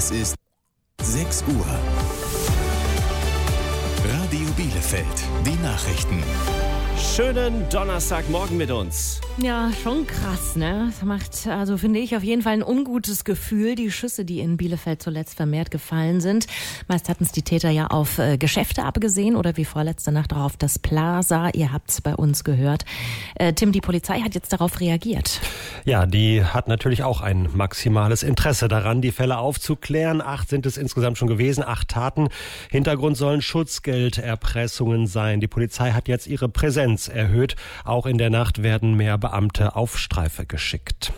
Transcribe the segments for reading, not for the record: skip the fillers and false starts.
Es ist 6 Uhr. Radio Bielefeld, die Nachrichten. Schönen Donnerstagmorgen mit uns. Ja, schon krass, ne? Das macht, also finde ich, auf jeden Fall ein ungutes Gefühl, die Schüsse, die in Bielefeld zuletzt vermehrt gefallen sind. Meist hatten es die Täter ja auf Geschäfte abgesehen oder wie vorletzte Nacht auch auf das Plaza. Ihr habt es bei uns gehört. Tim, die Polizei hat jetzt darauf reagiert. Ja, die hat natürlich auch ein maximales Interesse daran, die Fälle aufzuklären. 8 sind es insgesamt schon gewesen, 8 Taten. Hintergrund sollen Schutzgelderpressungen sein. Die Polizei hat jetzt ihre Präsenz erhöht. Auch in der Nacht werden mehr Beamte auf Streife geschickt.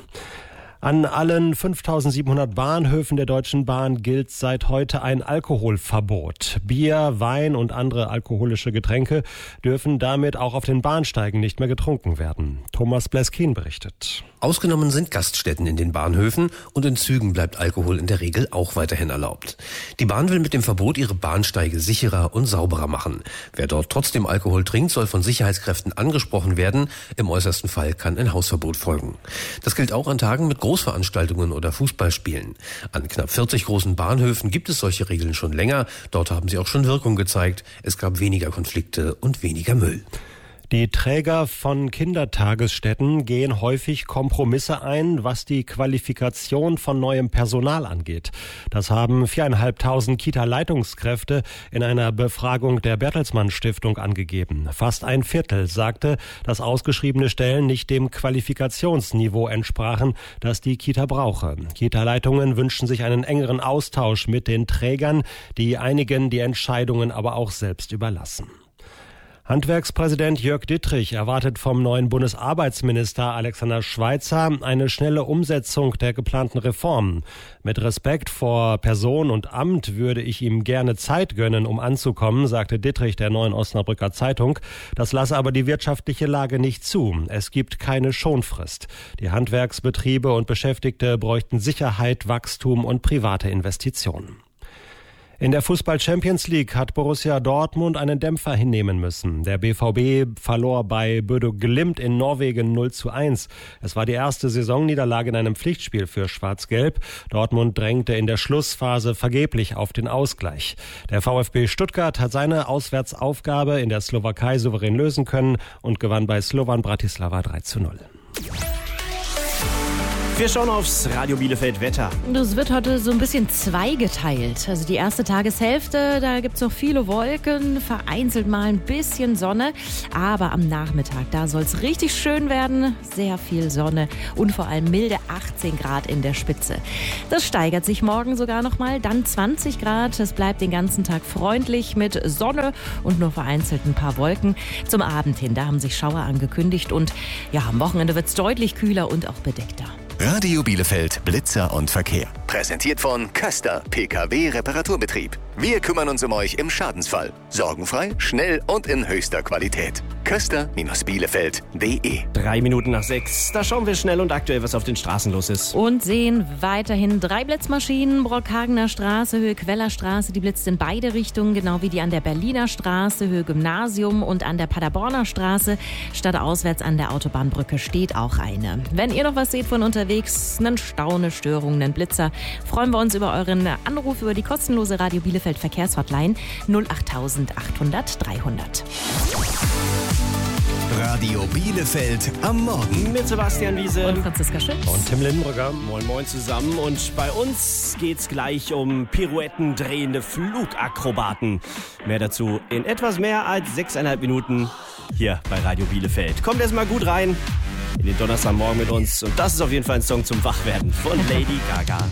An allen 5.700 Bahnhöfen der Deutschen Bahn gilt seit heute ein Alkoholverbot. Bier, Wein und andere alkoholische Getränke dürfen damit auch auf den Bahnsteigen nicht mehr getrunken werden. Thomas Bleskin berichtet. Ausgenommen sind Gaststätten in den Bahnhöfen und in Zügen bleibt Alkohol in der Regel auch weiterhin erlaubt. Die Bahn will mit dem Verbot ihre Bahnsteige sicherer und sauberer machen. Wer dort trotzdem Alkohol trinkt, soll von Sicherheitskräften angesprochen werden. Im äußersten Fall kann ein Hausverbot folgen. Das gilt auch an Tagen mit Großveranstaltungen oder Fußballspielen. An knapp 40 großen Bahnhöfen gibt es solche Regeln schon länger. Dort haben sie auch schon Wirkung gezeigt. Es gab weniger Konflikte und weniger Müll. Die Träger von Kindertagesstätten gehen häufig Kompromisse ein, was die Qualifikation von neuem Personal angeht. Das haben 4.500 Kita-Leitungskräfte in einer Befragung der Bertelsmann Stiftung angegeben. Fast ein Viertel sagte, dass ausgeschriebene Stellen nicht dem Qualifikationsniveau entsprachen, das die Kita brauche. Kita-Leitungen wünschen sich einen engeren Austausch mit den Trägern, die einigen die Entscheidungen aber auch selbst überlassen. Handwerkspräsident Jörg Dittrich erwartet vom neuen Bundesarbeitsminister Alexander Schweitzer eine schnelle Umsetzung der geplanten Reformen. Mit Respekt vor Person und Amt würde ich ihm gerne Zeit gönnen, um anzukommen, sagte Dittrich der Neuen Osnabrücker Zeitung. Das lasse aber die wirtschaftliche Lage nicht zu. Es gibt keine Schonfrist. Die Handwerksbetriebe und Beschäftigte bräuchten Sicherheit, Wachstum und private Investitionen. In der Fußball-Champions League hat Borussia Dortmund einen Dämpfer hinnehmen müssen. Der BVB verlor bei Bodø Glimt in Norwegen 0:1. Es war die erste Saisonniederlage in einem Pflichtspiel für Schwarz-Gelb. Dortmund drängte in der Schlussphase vergeblich auf den Ausgleich. Der VfB Stuttgart hat seine Auswärtsaufgabe in der Slowakei souverän lösen können und gewann bei Slovan Bratislava 3:0. Wir schauen aufs Radio Bielefeld Wetter. Das wird heute so ein bisschen zweigeteilt. Also die erste Tageshälfte, da gibt's noch viele Wolken, vereinzelt mal ein bisschen Sonne. Aber am Nachmittag, da soll's richtig schön werden. Sehr viel Sonne und vor allem milde 18 Grad in der Spitze. Das steigert sich morgen sogar nochmal, dann 20 Grad. Es bleibt den ganzen Tag freundlich mit Sonne und nur vereinzelt ein paar Wolken. Zum Abend hin, da haben sich Schauer angekündigt. Und ja, am Wochenende wird's deutlich kühler und auch bedeckter. Radio Bielefeld, Blitzer und Verkehr. Präsentiert von Köster, PKW-Reparaturbetrieb. Wir kümmern uns um euch im Schadensfall. Sorgenfrei, schnell und in höchster Qualität. Köster-Bielefeld.de 3 Minuten nach 6. Da schauen wir schnell und aktuell, was auf den Straßen los ist. Und sehen weiterhin 3 Blitzmaschinen. Brockhagener Straße, Höhe Queller Straße, die blitzt in beide Richtungen, genau wie die an der Berliner Straße, Höhe Gymnasium, und an der Paderborner Straße, stadtauswärts an der Autobahnbrücke, steht auch eine. Wenn ihr noch was seht von unterwegs, einen Stau, eine Störung, einen Blitzer, freuen wir uns über euren Anruf über die kostenlose Radio Bielefeld Verkehrshotline 08800 300. Radio Bielefeld am Morgen. Mit Sebastian Wiese Und Franziska Schütz. Und Tim Lindenbrücker. Moin Moin zusammen. Und bei uns geht's gleich um Pirouetten drehende Flugakrobaten. Mehr dazu in etwas mehr als 6,5 Minuten hier bei Radio Bielefeld. Kommt erstmal gut rein in den Donnerstagmorgen mit uns. Und das ist auf jeden Fall ein Song zum Wachwerden von Lady Gaga.